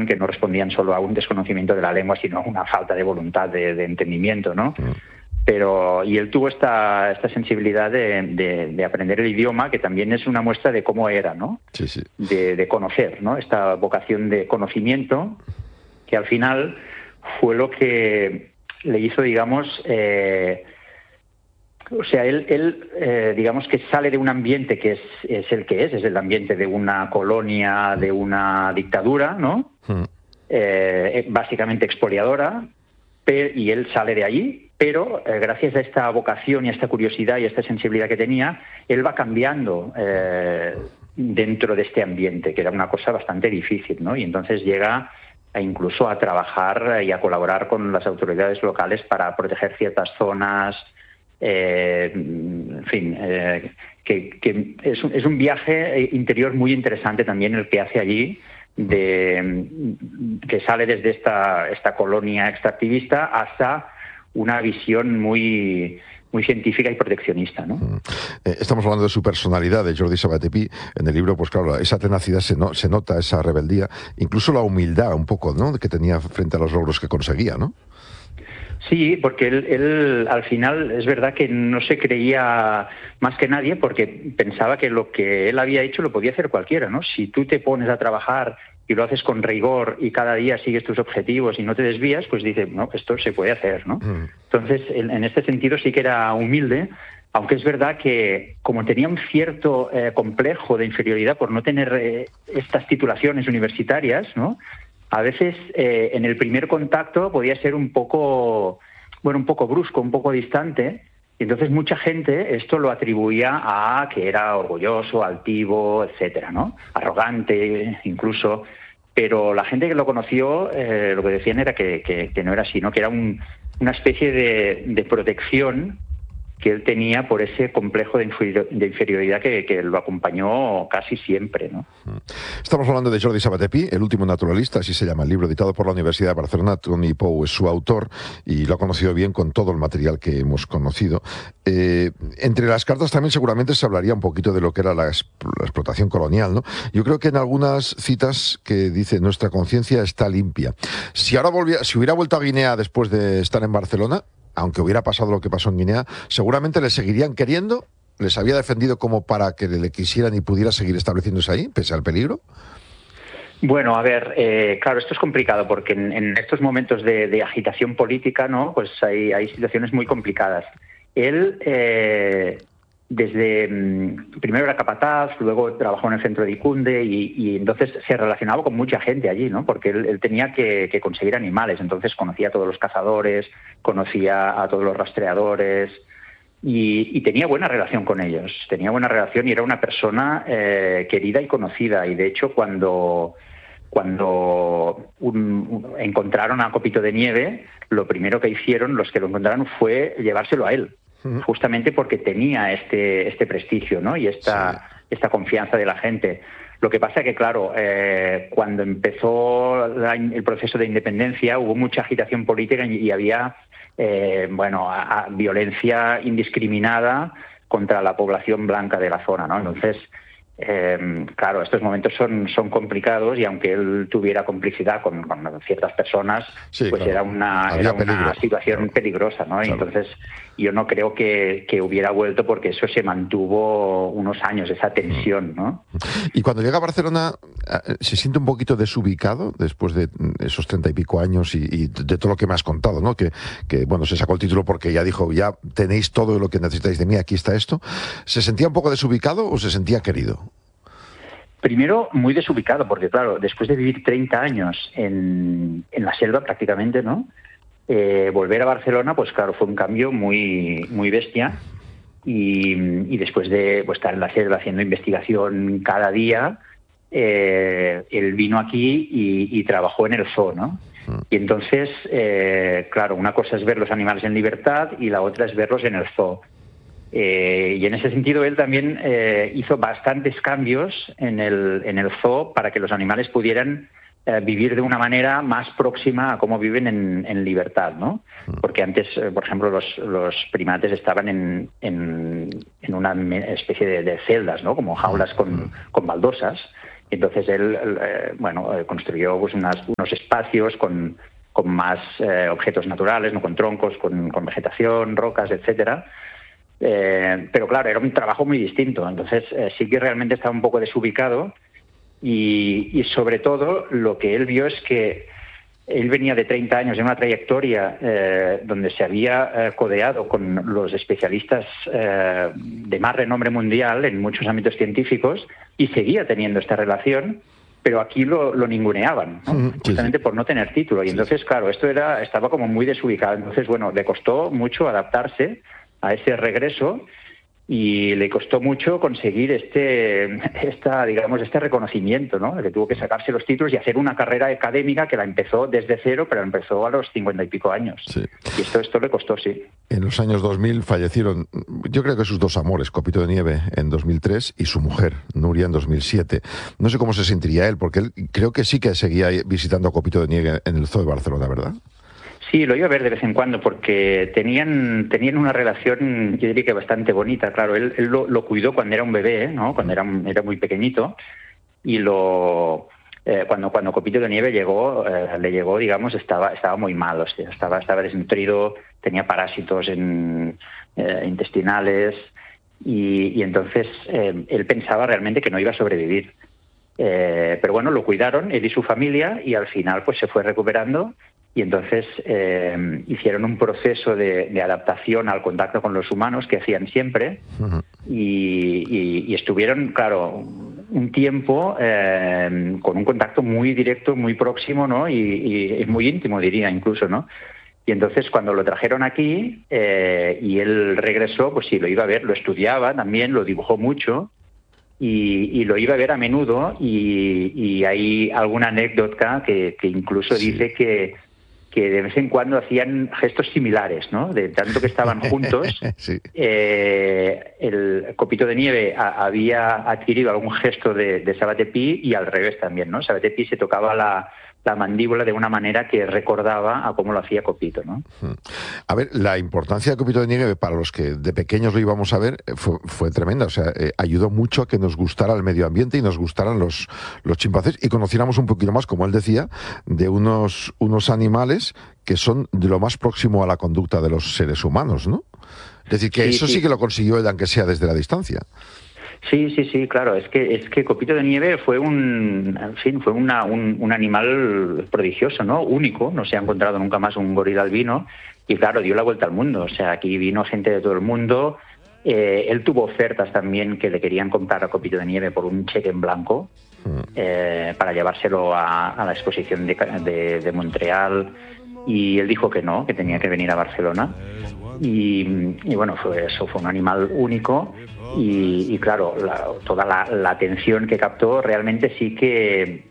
explicación que no respondían solo a un desconocimiento de la lengua, sino a una falta de voluntad de entendimiento, ¿no? Y él tuvo esta sensibilidad de aprender el idioma, que también es una muestra de cómo era, ¿no? Sí, sí. De conocer, ¿no? Esta vocación de conocimiento, que al final fue lo que le hizo, digamos, él digamos que sale de un ambiente que es el ambiente de una colonia, de una dictadura, ¿no? Básicamente expoliadora, y él sale de allí, pero gracias a esta vocación y a esta curiosidad y a esta sensibilidad que tenía, él va cambiando dentro de este ambiente, que era una cosa bastante difícil, ¿no? Y entonces llega incluso a trabajar y a colaborar con las autoridades locales para proteger ciertas zonas, en fin, que es un viaje interior muy interesante también el que hace allí, que sale desde esta colonia extractivista hasta una visión muy científica y proteccionista, ¿no? Estamos hablando de su personalidad, de Jordi Sabaté Pi. En el libro, pues claro, esa tenacidad se nota, esa rebeldía, incluso la humildad un poco, ¿no?, que tenía frente a los logros que conseguía, ¿no? Sí, porque él al final es verdad que no se creía más que nadie, porque pensaba que lo que él había hecho lo podía hacer cualquiera, ¿no? Si tú te pones a trabajar y lo haces con rigor y cada día sigues tus objetivos y no te desvías, pues dices, no, esto se puede hacer, ¿no? Entonces, en este sentido sí que era humilde, aunque es verdad que como tenía un cierto complejo de inferioridad por no tener estas titulaciones universitarias, ¿no?, a veces en el primer contacto podía ser un poco brusco, un poco distante, y entonces mucha gente esto lo atribuía a que era orgulloso, altivo, etcétera, ¿no? Arrogante incluso, pero la gente que lo conoció lo que decían era que no era así, ¿no?, que era una especie de protección que él tenía por ese complejo de inferioridad que lo acompañó casi siempre, ¿no? Estamos hablando de Jordi Sabaté Pi, el último naturalista, así se llama el libro, editado por la Universidad de Barcelona. Tony Pou es su autor y lo ha conocido bien con todo el material que hemos conocido. Entre las cartas también seguramente se hablaría un poquito de lo que era la explotación colonial, ¿no? Yo creo que en algunas citas que dice: nuestra conciencia está limpia. Si hubiera vuelto a Guinea después de estar en Barcelona, aunque hubiera pasado lo que pasó en Guinea, seguramente le seguirían queriendo, les había defendido como para que le quisieran y pudiera seguir estableciéndose ahí, pese al peligro. Bueno, a ver, claro, esto es complicado porque en estos momentos de agitación política, ¿no?, pues hay situaciones muy complicadas. Él, primero era capataz, luego trabajó en el centro de Icunde y entonces se relacionaba con mucha gente allí, ¿no?, porque él tenía que conseguir animales, entonces conocía a todos los cazadores, conocía a todos los rastreadores y tenía buena relación con ellos, tenía buena relación y era una persona querida y conocida. Y de hecho cuando encontraron a Copito de Nieve, lo primero que hicieron los que lo encontraron fue llevárselo a él, justamente porque tenía este prestigio, ¿no?, y esta confianza de la gente. Lo que pasa es que, claro, cuando empezó el proceso de independencia hubo mucha agitación política y había violencia indiscriminada contra la población blanca de la zona, ¿no? Entonces, claro, estos momentos son complicados y aunque él tuviera complicidad con ciertas personas, sí, pues claro, era una situación peligrosa, ¿no? Claro. Y entonces yo no creo que hubiera vuelto porque eso se mantuvo unos años, esa tensión, ¿no? Y cuando llega a Barcelona, ¿se siente un poquito desubicado después de esos 30 y pico años y de todo lo que me has contado, ¿no? Que bueno, se sacó el título porque ya dijo, ya tenéis todo lo que necesitáis de mí, aquí está esto. ¿Se sentía un poco desubicado o se sentía querido? Primero, muy desubicado, porque claro, después de vivir 30 años en la selva prácticamente, ¿no? Volver a Barcelona, pues claro, fue un cambio muy, muy bestia. Y después de estar en la selva haciendo investigación cada día, él vino aquí y trabajó en el zoo, ¿no? Y entonces, claro, una cosa es ver los animales en libertad y la otra es verlos en el zoo. Y en ese sentido él también hizo bastantes cambios en el zoo para que los animales pudieran vivir de una manera más próxima a cómo viven en libertad, ¿no? Porque antes, por ejemplo, los primates estaban en una especie de celdas, ¿no?, como jaulas con baldosas. Entonces él, construyó pues unos espacios con más objetos naturales, no con troncos, con vegetación, rocas, etcétera. Pero claro, era un trabajo muy distinto. Entonces sí que realmente estaba un poco desubicado y sobre todo lo que él vio es que él venía de 30 años de una trayectoria donde se había codeado con los especialistas de más renombre mundial en muchos ámbitos científicos y seguía teniendo esta relación, pero aquí lo ninguneaban, ¿no? Justamente por no tener título. Y entonces, claro, estaba como muy desubicado. Entonces, bueno, le costó mucho adaptarse a ese regreso y le costó mucho conseguir este reconocimiento, ¿no? Que tuvo que sacarse los títulos y hacer una carrera académica que la empezó desde cero, pero empezó a los 50 y pico años. Sí. Y esto le costó, sí. En los años 2000 fallecieron, yo creo que sus dos amores, Copito de Nieve en 2003 y su mujer, Nuria, en 2007. No sé cómo se sentiría él, porque él creo que sí que seguía visitando a Copito de Nieve en el Zoo de Barcelona, ¿verdad? Sí, lo iba a ver de vez en cuando porque tenían una relación, yo diría que bastante bonita. Claro, él lo cuidó cuando era un bebé, ¿no? Cuando era muy pequeñito, y cuando Copito de Nieve le llegó, digamos, estaba muy mal, o sea, estaba desnutrido, tenía parásitos intestinales y entonces él pensaba realmente que no iba a sobrevivir. Pero bueno, lo cuidaron él y su familia y al final pues se fue recuperando. Y entonces hicieron un proceso de adaptación al contacto con los humanos que hacían siempre y estuvieron, claro, un tiempo con un contacto muy directo, muy próximo, ¿no? Y muy íntimo, diría incluso, ¿no? Y entonces cuando lo trajeron aquí y él regresó, pues sí, lo iba a ver, lo estudiaba también, lo dibujó mucho. Y lo iba a ver a menudo y hay alguna anécdota que incluso dice que de vez en cuando hacían gestos similares, ¿no? De tanto que estaban juntos, sí. El Copito de Nieve había adquirido algún gesto de Sabaté Pi y al revés también, ¿no? Sabaté Pi se tocaba la mandíbula de una manera que recordaba a cómo lo hacía Copito, ¿no? A ver, la importancia de Copito de Nieve para los que de pequeños lo íbamos a ver fue tremenda. O sea, ayudó mucho a que nos gustara el medio ambiente y nos gustaran los chimpancés y conociéramos un poquito más, como él decía, de unos animales que son de lo más próximo a la conducta de los seres humanos, ¿no? Es decir, que eso sí que lo consiguió él, aunque sea desde la distancia. Sí, claro. Es que Copito de Nieve fue un animal prodigioso, ¿no? Único. No se ha encontrado nunca más un gorila albino y claro, dio la vuelta al mundo. O sea, aquí vino gente de todo el mundo. Él tuvo ofertas también que le querían comprar a Copito de Nieve por un cheque en blanco para llevárselo a la exposición de Montreal y él dijo que no, que tenía que venir a Barcelona. Y bueno, fue un animal único y claro, toda la atención que captó realmente sí que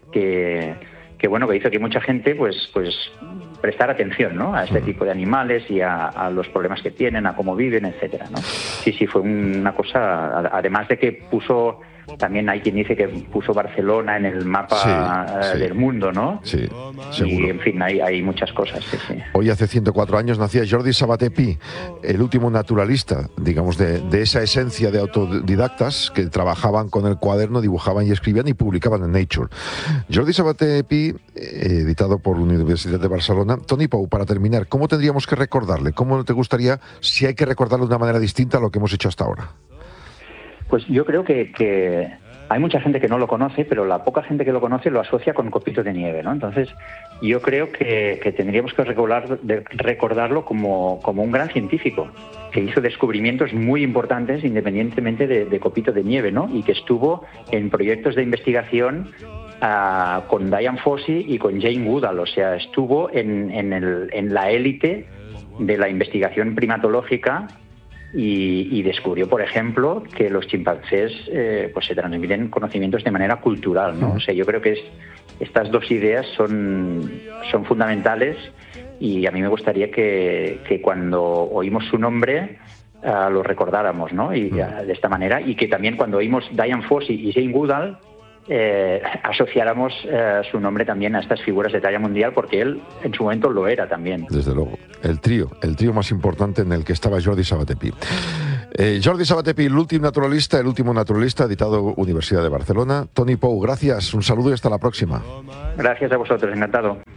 hizo que mucha gente pues prestar atención, ¿no? A este tipo de animales y a los problemas que tienen, a cómo viven, etcétera, ¿no? Sí, fue una cosa, además de que puso, también hay quien dice que puso Barcelona en el mapa del mundo, ¿no? Sí, seguro. Y en fin, hay muchas cosas, sí. Hoy hace 104 años nacía Jordi Sabaté Pi, el último naturalista, digamos, de esa esencia de autodidactas que trabajaban con el cuaderno, dibujaban y escribían y publicaban en Nature. Jordi Sabaté Pi, editado por la Universidad de Barcelona. Toni Pou, para terminar, ¿cómo tendríamos que recordarle? ¿Cómo te gustaría, si hay que recordarle de una manera distinta a lo que hemos hecho hasta ahora? Pues yo creo que hay mucha gente que no lo conoce, pero la poca gente que lo conoce lo asocia con Copito de Nieve, ¿no? Entonces, yo creo que tendríamos que recordarlo como un gran científico que hizo descubrimientos muy importantes independientemente de Copito de Nieve, ¿no? Y que estuvo en proyectos de investigación con Dian Fossey y con Jane Goodall, o sea, estuvo en la élite de la investigación primatológica. Y descubrió, por ejemplo, que los chimpancés pues se transmiten conocimientos de manera cultural, ¿no? O sea, yo creo que estas dos ideas son fundamentales y a mí me gustaría que cuando oímos su nombre lo recordáramos, ¿no? Y de esta manera, y que también cuando oímos Dian Fossey y Jane Goodall asociáramos su nombre también a estas figuras de talla mundial, porque él en su momento lo era también. Desde luego, el trío más importante en el que estaba Jordi Sabaté Pi. Jordi Sabaté Pi, el último naturalista, editado Universidad de Barcelona. Tony Pou, gracias, un saludo y hasta la próxima. Gracias a vosotros, encantado.